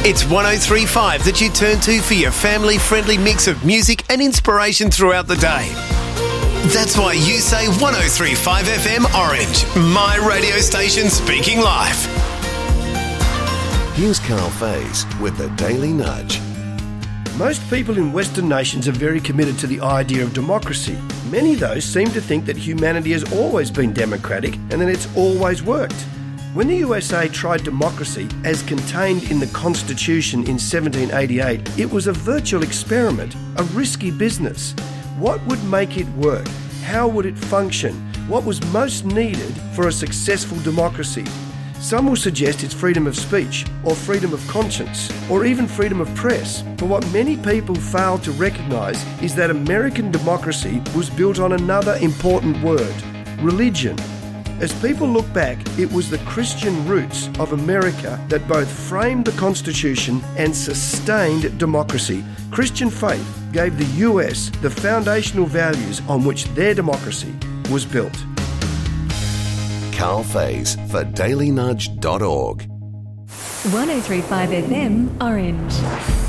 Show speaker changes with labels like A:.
A: It's 103.5 that you turn to for your family-friendly mix of music and inspiration throughout the day. That's why you say 103.5 FM Orange, my radio station speaking live.
B: Here's Carl Faze with the Daily Nudge.
C: Most people in Western nations are very committed to the idea of democracy. Many, though, seem to think that humanity has always been democratic and that it's always worked. When the USA tried democracy as contained in the Constitution in 1788, it was a virtual experiment, a risky business. What would make it work? How would it function? What was most needed for a successful democracy? Some will suggest it's freedom of speech, or freedom of conscience, or even freedom of press. But what many people fail to recognise is that American democracy was built on another important word, religion. As people look back, it was the Christian roots of America that both framed the Constitution and sustained democracy. Christian faith gave the US the foundational values on which their democracy was built.
B: Carl Faze for dailynudge.org.
D: 103.5 FM Orange.